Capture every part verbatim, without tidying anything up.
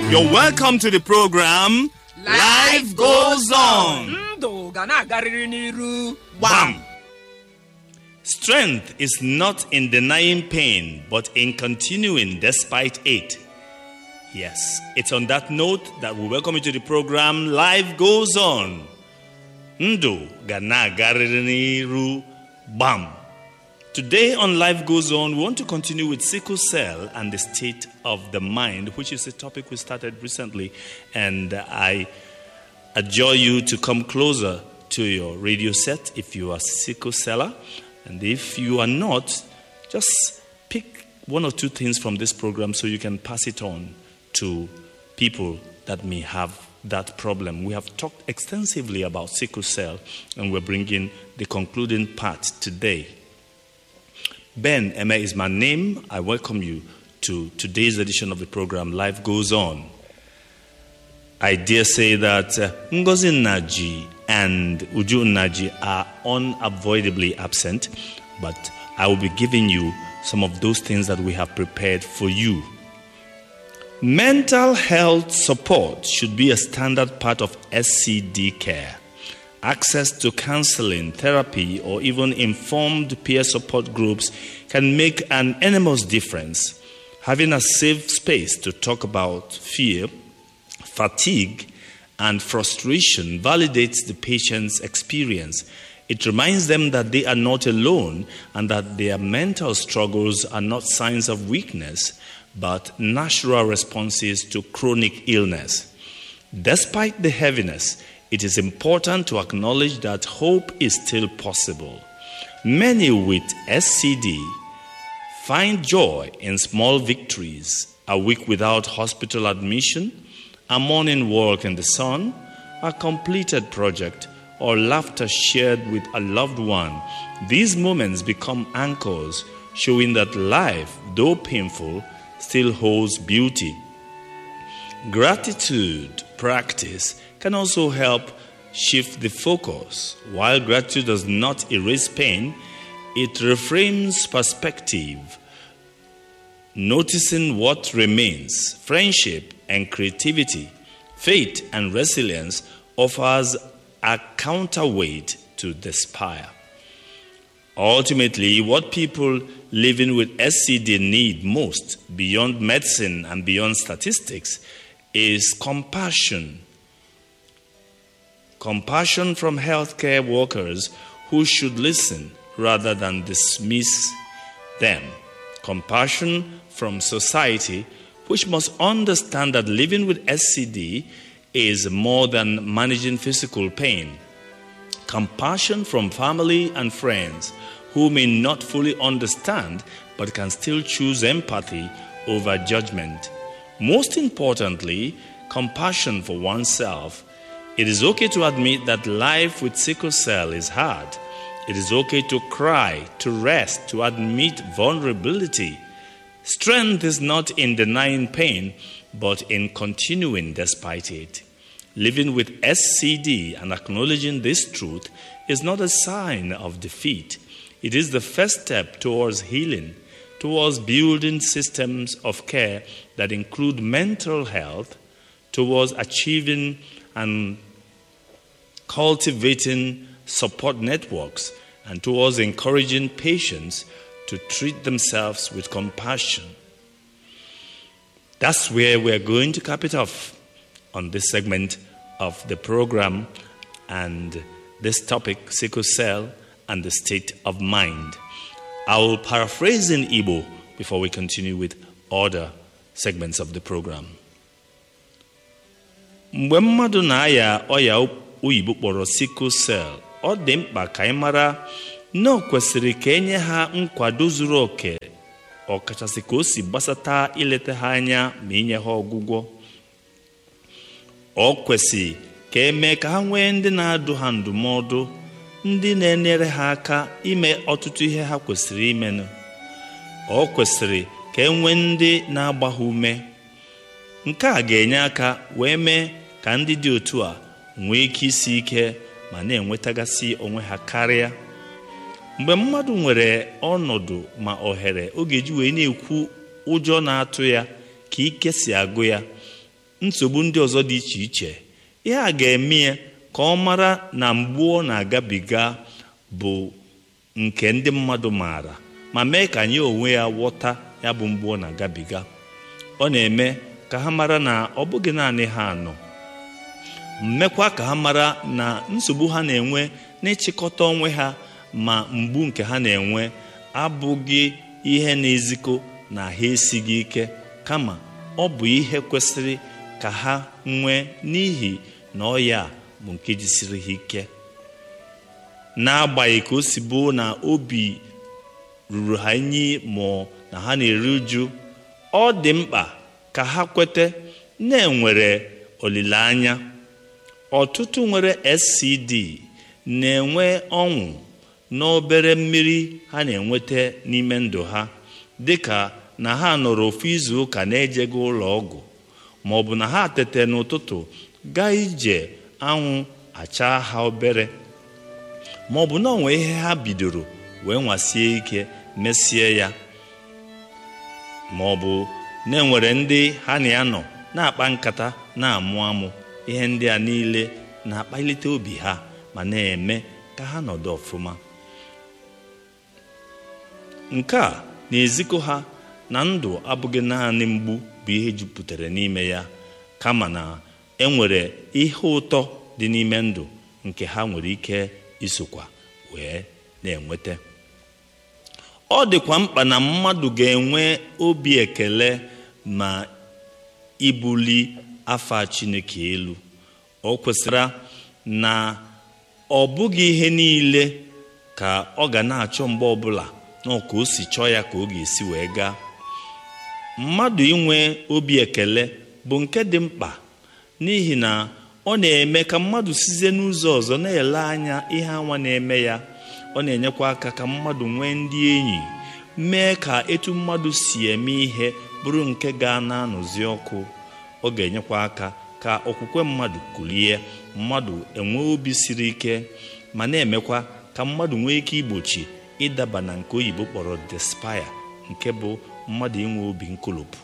You're welcome to the program Life Goes On. Bam! Strength is not in denying pain, but in continuing despite it. Yes, it's on that note that we welcome you to the program Life Goes On. Ndo gana gariniru bam. Today on Life Goes On, we want to continue with sickle cell and the state of the mind, which is a topic we started recently, and I adjure you to come closer to your radio set if you are sickle celler, and if you are not, just pick one or two things from this program so you can pass it on to people that may have that problem. We have talked extensively about sickle cell, and we're bringing the concluding part today. Ben Eme is my name. I welcome you to today's edition of the program, Life Goes On. I dare say that uh, Ngozi Nnaji and Uju Nnaji are unavoidably absent, but I will be giving you some of those things that we have prepared for you. Mental health support should be a standard part of S C D care. Access to counseling, therapy, or even informed peer support groups can make an enormous difference. Having a safe space to talk about fear, fatigue, and frustration validates the patient's experience. It reminds them that they are not alone and that their mental struggles are not signs of weakness, but natural responses to chronic illness. Despite the heaviness, it is important to acknowledge that hope is still possible. Many with S C D find joy in small victories: a week without hospital admission, a morning walk in the sun, a completed project, or laughter shared with a loved one. These moments become anchors, showing that life, though painful, still holds beauty. Gratitude practice can also help shift the focus. While gratitude does not erase pain, it reframes perspective, noticing what remains. Friendship and creativity, faith and resilience offers a counterweight to despair. Ultimately, what people living with S C D need most, beyond medicine and beyond statistics, is compassion. Compassion from healthcare workers who should listen rather than dismiss them. Compassion from society, which must understand that living with S C D is more than managing physical pain. Compassion from family and friends who may not fully understand but can still choose empathy over judgment. Most importantly, compassion for oneself. It is okay to admit that life with sickle cell is hard. It is okay to cry, to rest, to admit vulnerability. Strength is not in denying pain, but in continuing despite it. Living with S C D and acknowledging this truth is not a sign of defeat. It is the first step towards healing, towards building systems of care that include mental health, towards achieving and cultivating support networks, and towards encouraging patients to treat themselves with compassion. That's where we're going to cap it off on this segment of the program and this topic, sickle cell and the state of mind. I will paraphrase in Igbo before we continue with other segments of the program. Mgbe mmadụ na-aya ọya oyibo kpọrọ sickle cell, ọ dị mkpa ka anyị mara na o kwesịrị ka enye ha nkwado zuru oke, ọkachasị ka o si gbasata ileta ha anya ma inye ha ọgwụgwọ. Ọ kwesị ka eme ka ha nwee ndị na-adụ ha ndụmọdụ, ndị na-enyere ha aka ime ọtụtụ ihe ha kwesịrị imenụ. Ọ kwesịrị ka enwe ndị na-agba ha ume. Nke a ga-enye aka wee mee ka ndị dị otu a nwee ike isi ike ma na-enwetagasị onwe ha karịa. Mgbe mmadụ nwere ọnọdụ ma ohere, ọ ga-eji wee na-ekwu ụjọ na-atụ ya ka ike si agụ ya. nsogbu ndị ọzọ dị iche iche, ihe a ga-eme ya ka ọ mara na mgbu ọ na-agabiga bụ nke ndị mmadụ maara, ma mee ka anyị onwe ya ghọta ya bụ mgbu ọ na-agabiga. Ọ na-eme ka ha mara na ọ bụghị naanị ha anọ, mmekwa ka ha mara na nsogbu ha na-enwe n'ịchịkọta onwe ha ma mgbu nke ha na-enwe abụghị ihe na-ezikọ na ha esighị ike, kama ọ bụ ihe kwesịrị ka ha nwee n'ihi na ọya bụ nke jisiri ha ike. N'agbanyeghị ka o si bụ na obi ruru ha unyi ma na ha na-eru uju, ọ dị mkpa ka ha kwete na-enwere olileanya. Ọtụtụ nwere S C D na-enwe ọṅụ n'obere mmiri ha na-enweta n'ime ndụ ha, dịka na ha nọrọ ofu izu ụka na-ejego ụlọ ọgwụ, ma ọ bụ na ha tete n'ụtụtụ gaa ije anwụ acha ha obere, ma ọ bụ na onwe ihe ha bidoro wee nwasie ike mesie ya, ma ọ bụ na-enwere ndị ha na ya nọ na-akpa nkata na-amụ amụ. Ihe ndị a niile na-akpalite obi ha ma na-eme ka ha nọdụ ọfụma. Nke a na-ezikọ ha na ndụ abụghị naanị mgbu bụ ihe jupụtara n'ime ya, kama na enwere ihe ụtọ dị n'ime ndụ nke ha nwere ike isokwa wee na-enweta. Ọ dịkwa mkpa na mmadụ ga-enwe obi ekele ma ibuli afa Chineke elu. O kwesịrị na ọ bụghị ihe niile ka ọ ga na-achọ mgbe ọbụla na ka o si chọọ ya ka ọ ga-esi wee gaa. Mmadụ inwe obi ekele bụ nke dị mkpa, n'ihi na ọ na-eme ka mmadụ sizie n'ụzọ ọzọ na-ele anya ihe anwa na-eme ya. Ọ na-enyekwa aka ka mmadụ nwee ndị enyi, mee ka etu mmadụ si eme ihe bụrụ nke ga na-anụzi ọkụ. Ọ ga-enyekwa aka ka okwukwe mmadụ kulie, mmadụ enwe obi siri ike, ma na-emekwa ka mmadụ nwee ike igbochi ịdaba na nke oyibo kpọrọ despair, nke bụ mmadụ inwe obi nkolopụ.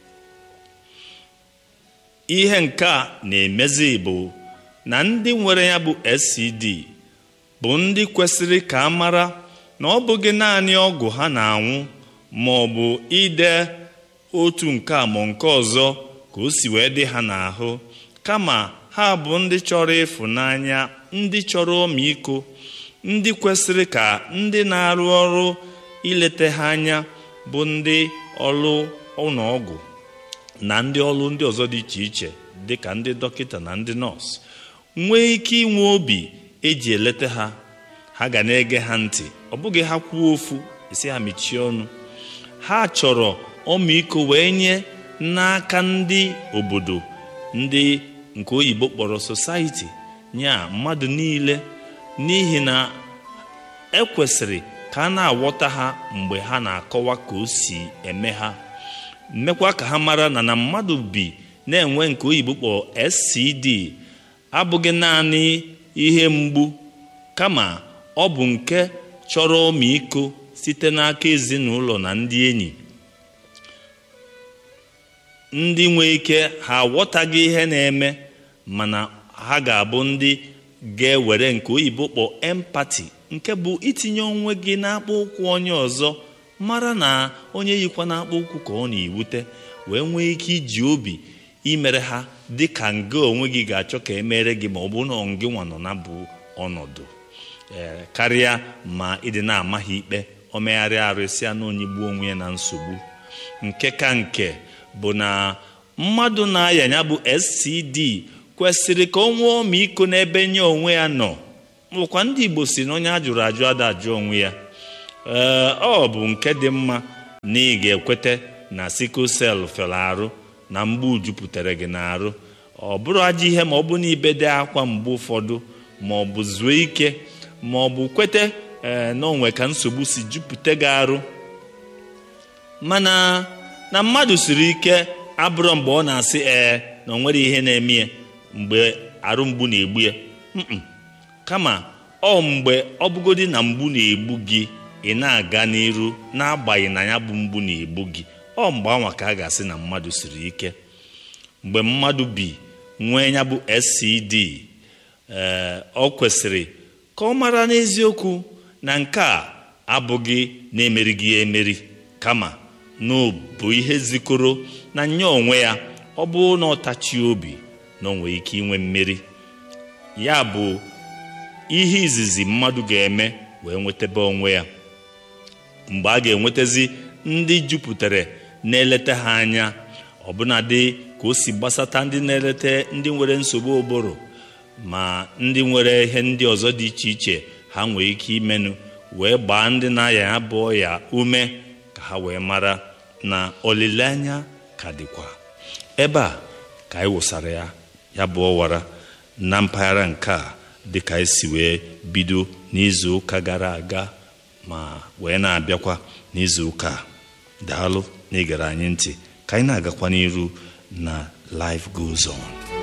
Ihe nke a na-emezi bụ na ndị nwere ya bụ S C D bụ ndị kwesịrị ka a mara na ọ bụghị naanị ọgwụ ha na-anwụ, ma ọ bụ ide otu nke a ma nke ọzọ ka o si wee dị ha n'ahụ, kama ha bụ ndị chọrọ ịfụnanya, ndị chọrọ ọmịiko, ndị kwesịrị ka ndị na-arụ ọrụ ileta ha anya bụ ndị ọrụ ụlọọgwụ na ndị ọrụ ndị ọzọ dị iche iche dịka ndị dọkịta na ndị nọọsụ nwee ike inwe obi eji eleta ha. Ha ga na-ege ha ntị, ọ bụghị ha kwuo ofu isi ha mechie ọnụ. Ha chọrọ ọmịiko wee nye n'aka ndị obodo, ndị nke oyibo kpọrọ society, nya mmadụ niile, n'ihi na ekwesịrị ka a na-aghọta ha mgbe ha na-akọwa ka o si eme ha, mmekwa ka ha mara na na mmadụ bi na-enwe nke oyibo kpọrọ S C D abụghị naanị ihe mgbu, kama ọ bụ nke chọrọ ọmịiko site n'aka ezinụlọ na ndị enyi. Ndị nwee ike ha aghọtaghị ihe na-eme, mana ha ga-abụ ndị ga-ewere nke oyibo kpọ empathy, nke bụ itinye onwe gị n'akpụ ụkwụ onye ọzọ, mara na onye yikwa n'akpụ ụkwụ ka ọ na-ewute, wee nwee ike iji obi imere ha dị ka nga onwe gị ga-achọ ka emere gị, ma ọ bụ na gị nwa nọ na bụ ọnọdụ ee karịa ma ịdị na-ama ha ikpe, o megharịa arụ isi na onye gbuo onwe ya na nsogbu. Nke ka nke bụ na mmadụ na-aya ya bụ S C D kwesịrị ka o nwee ọmịiko n'ebe nye onwe ya nọ. Bụkwa ndị Igbo si na onye a jụrụ ajụ ada ajụ onwe ya. ee ọ bụ nke dị mma na ị ga-ekwete na sickle cell fere arụ na mgbu jupụtara gị n'arụ. Ọ bụrụ ajọ ihe ma ọ bụ na ibede akwa mgbe ụfọdụ, ma ọ bụ zuo ike, ma ọ bụ kwete ee na onwe ka nsogbu si jupụta gị arụ. Mana na mmadụ siri ike abụrụ mgbe ọ na-asị ee na o nwere ihe na-eme ya mgbe arụ mgbu na-egbu ya. Kama ọ mgbe ọ bụgodi na mgbu na-egbu gị, ị na-aga n'iru n'agbanyeghị na ya bụ mgbu na-egbu gị, ọ mgbe anwa ka a ga-asị na mmadụ siri ike. mgbe mmadụ bi nwee ya bụ S C D ee ọ kwesịrị ka ọ mara n'eziokwu na nke a abụghị na-emerighị emeri, kama na ọ bụ ihe zikọrọ na nya onwe ya ọ bụ na ọtachi obi na o nwere ike inwe mmeri. Ya bụ ihe izizi mmadụ ga-eme wee nwetebe onwe ya. Mgbe a ga-enwetazi ndị jupụtara na-eleta ha anya, ọbụnadị ka o si gbasata ndị na-eleta ndị nwere nsogbu ụbụrụ ma ndị nwere ihe ndị ọzọ dị iche iche ha nwere ike imenụ, wee gbaa ndị na-aya ya bụ ọya ume ka ha wee mara na olileanya ka dịkwa. Ebe a ka anyị wụsara ya ya bụ ọwara na mpaghara nke a dịka anyị si wee bido n'izu ụka gara aga ma wee na-abịakwa n'izu ụka. Daalụ na igere anyị ntị ka anyị na-agakwa n'iru na Life Goes On.